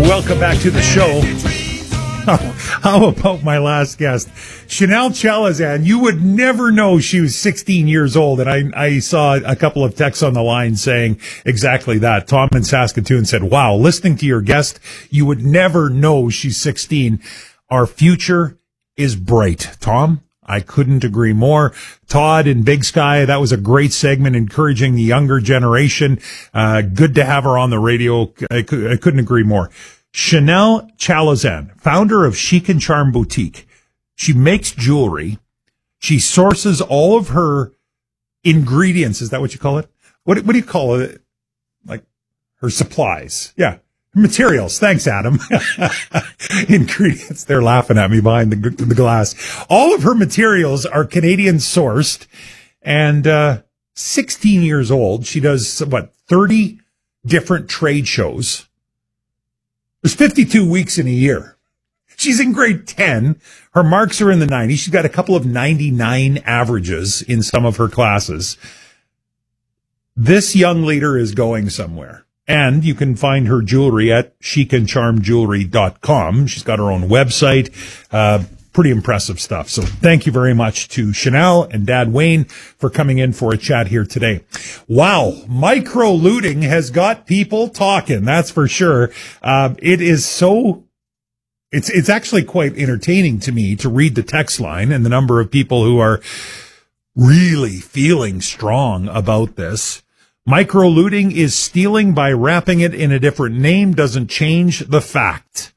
Welcome back to the show. How about my last guest, Chanel Chalazan? You would never know she was 16 years old, and I saw a couple of texts on the line saying exactly that. Tom in Saskatoon said, wow, listening to your guest, you would never know she's 16. Our future is bright. Tom, I couldn't agree more. Todd in Big Sky, that was a great segment encouraging the younger generation. Good to have her on the radio. I couldn't agree more. Chanel Chalazan, founder of Chic and Charm Boutique. She makes jewelry. She sources all of her ingredients. Is that what you call it? What do you call it? Like her supplies. Yeah. Materials. Thanks, Adam. Ingredients. They're laughing at me behind the glass. All of her materials are Canadian sourced, and 16 years old. She does, 30 different trade shows. There's 52 weeks in a year. She's in grade 10. Her marks are in the 90s. She's got a couple of 99 averages in some of her classes. This young leader is going somewhere. And you can find her jewelry at chicandcharmjewelry.com. She's got her own website. Pretty impressive stuff. So thank you very much to Chanel and Dad Wayne for coming in for a chat here today. Wow. Micro looting has got people talking. That's for sure. It is so, it's actually quite entertaining to me to read the text line and the number of people who are really feeling strong about this. Micro looting is stealing by wrapping it in a different name, doesn't change the fact.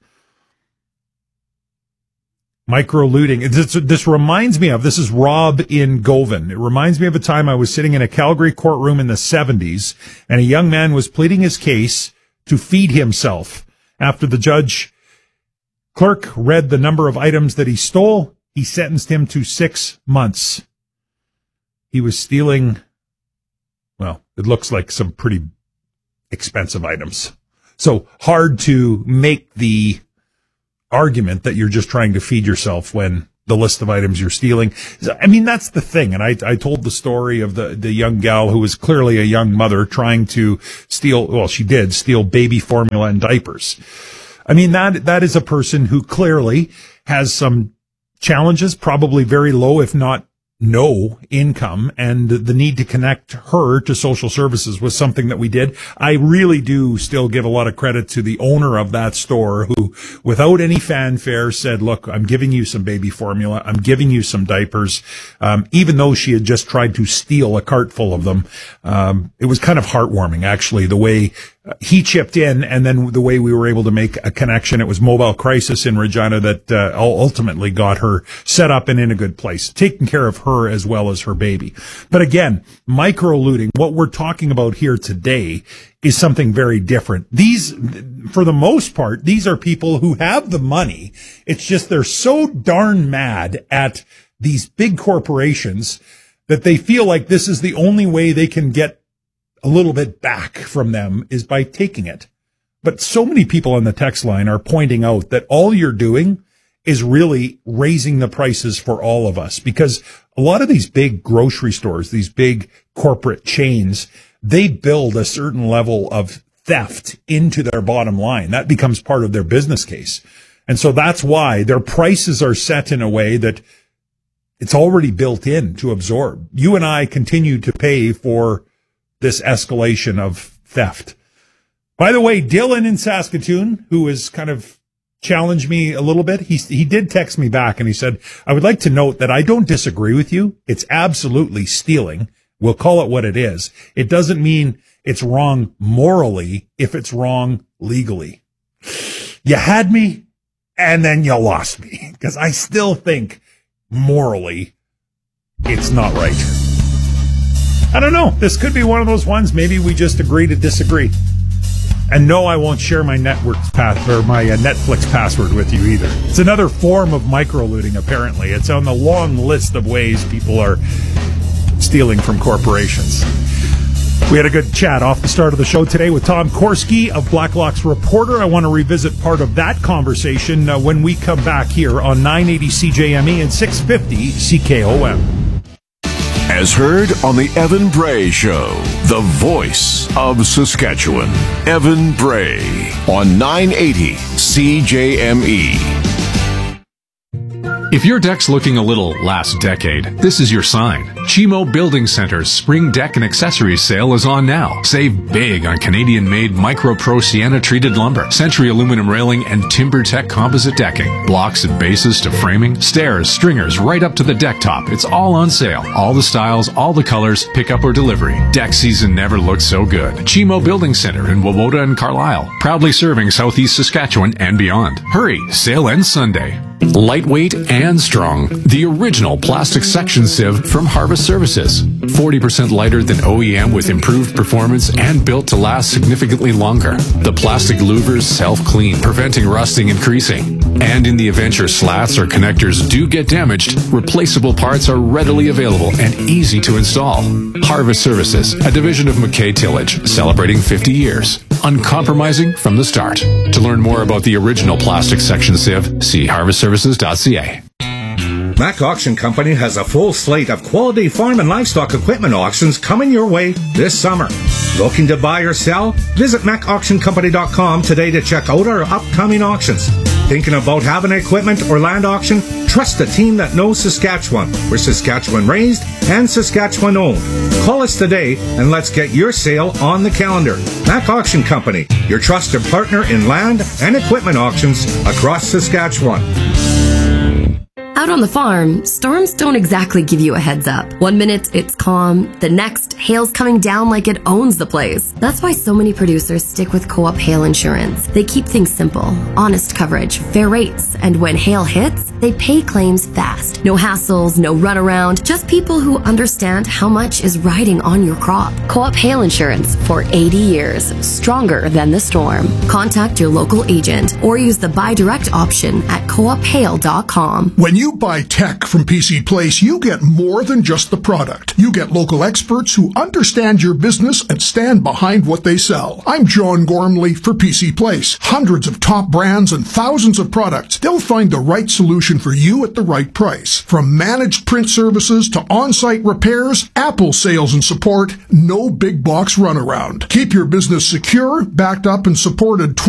Micro looting. This reminds me of, this is Rob in Govan. It reminds me of a time I was sitting in a Calgary courtroom in the 70s, and a young man was pleading his case to feed himself. After the clerk read the number of items that he stole, he sentenced him to 6 months. He was stealing, well, it looks like some pretty expensive items. So hard to make the argument that you're just trying to feed yourself when the list of items you're stealing. I mean, that's the thing. And I told the story of the young gal who was clearly a young mother trying to steal, well, she did steal baby formula and diapers. I mean, that is a person who clearly has some challenges, probably very low, if not no income, and the need to connect her to social services was something that we did. I really do still give a lot of credit to the owner of that store who, without any fanfare, said, look, I'm giving you some baby formula. I'm giving you some diapers. Even though she had just tried to steal a cart full of them. It was kind of heartwarming, actually, the way he chipped in, and then the way we were able to make a connection. It was Mobile Crisis in Regina that ultimately got her set up and in a good place, taking care of her as well as her baby. But again, micro looting, what we're talking about here today is something very different. These, for the most part, these are people who have the money. It's just they're so darn mad at these big corporations that they feel like this is the only way they can get a little bit back from them is by taking it. But so many people on the text line are pointing out that all you're doing is really raising the prices for all of us, because a lot of these big grocery stores, these big corporate chains, they build a certain level of theft into their bottom line. That becomes part of their business case. And so that's why their prices are set in a way that it's already built in to absorb. You and I continue to pay for this escalation of theft. By the way, Dylan in Saskatoon, who has kind of challenged me a little bit, he did text me back and he said, I would like to note that I don't disagree with you. It's absolutely stealing. We'll call it what it is. It doesn't mean it's wrong morally if it's wrong legally. You had me and then you lost me, because I still think morally it's not right. I don't know. This could be one of those ones. Maybe we just agree to disagree. And no, I won't share my Netflix password with you either. It's another form of micro-looting, apparently. It's on the long list of ways people are stealing from corporations. We had a good chat off the start of the show today with Tom Korski of Blacklock's Reporter. I want to revisit part of that conversation when we come baback here on 980 CJME and 650 CKOM. As heard on the Evan Bray Show, the voice of Saskatchewan. Evan Bray on 980 CJME. If your deck's looking a little last decade, this is your sign. Chimo Building Center's Spring Deck and Accessories Sale is on now. Save big on Canadian-made MicroPro Sienna-treated lumber, Century aluminum railing, and TimberTech composite decking. Blocks and bases to framing, stairs, stringers, right up to the deck top. It's all on sale. All the styles, all the colors, pickup or delivery. Deck season never looked so good. Chimo Building Center in Wawota and Carlisle. Proudly serving Southeast Saskatchewan and beyond. Hurry, sale ends Sunday. Lightweight and strong. The original plastic section sieve from Harvest Services. 40% lighter than OEM with improved performance and built to last significantly longer. The plastic louvers self-clean, preventing rusting and creasing. And in the event your slats or connectors do get damaged, replaceable parts are readily available and easy to install. Harvest Services, a division of McKay Tillage, celebrating 50 years. Uncompromising from the start. To learn more about the original plastic section sieve, see harvestservices.ca. Mac Auction Company has a full slate of quality farm and livestock equipment auctions coming your way this summer. Looking to buy or sell? Visit MacAuctionCompany.com today to check out our upcoming auctions. Thinking about having an equipment or land auction? Trust a team that knows Saskatchewan. We're Saskatchewan raised and Saskatchewan owned. Call us today and let's get your sale on the calendar. Mac Auction Company, your trusted partner in land and equipment auctions across Saskatchewan. Out on the farm, storms don't exactly give you a heads up. 1 minute, it's calm. The next, hail's coming down like it owns the place. That's why so many producers stick with Co-op Hail Insurance. They keep things simple, honest coverage, fair rates, and when hail hits, they pay claims fast. No hassles, no runaround, just people who understand how much is riding on your crop. Co-op Hail Insurance for 80 years, stronger than the storm. Contact your local agent or use the buy direct option at coophail.com. When you buy tech from PC Place, you get more than just the product. You get local experts who understand your business and stand behind what they sell. I'm John Gormley for PC Place. Hundreds of top brands and thousands of products. They'll find the right solution for you at the right price. From managed print services to on-site repairs, Apple sales and support, no big box runaround. Keep your business secure, backed up, and supported